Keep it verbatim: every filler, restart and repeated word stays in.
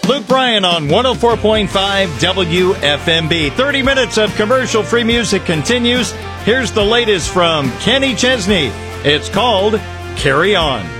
Luke Bryan on one oh four point five W F M B. thirty minutes of commercial-free music continues. Here's the latest from Kenny Chesney. It's called Carry On.